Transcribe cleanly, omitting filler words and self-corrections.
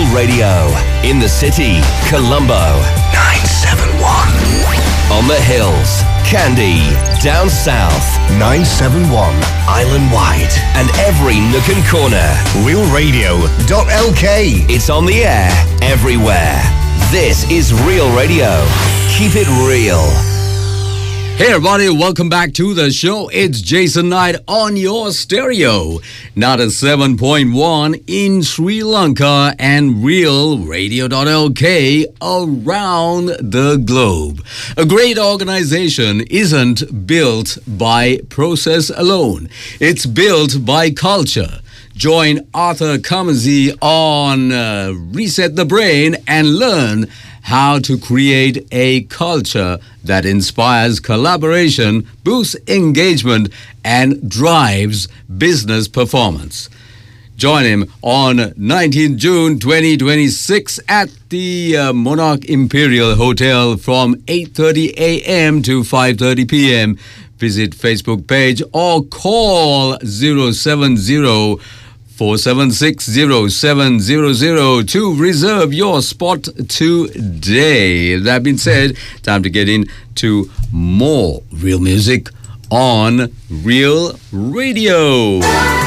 Radio. In the city, Colombo, 971. On the hills, Kandy. Down south, 971. Island Wide. And every nook and corner, realradio.lk. It's on the air everywhere. This is Real Radio. Keep it real. Hey everybody, welcome back to the show. It's Jason Knight on your stereo. 97.1 in Sri Lanka and realradio.lk around the globe. A great organization isn't built by process alone. It's built by culture. Join Arthur Kamazi on Reset the Brain and learn how to create a culture that inspires collaboration, boosts engagement, and drives business performance. Join him on 19 June 2026 at the Monarch Imperial Hotel from 8:30 a.m. to 5:30 p.m. Visit Facebook page or call 070-476-0700 to reserve your spot today. That being said, time to get into more real music on Real Radio.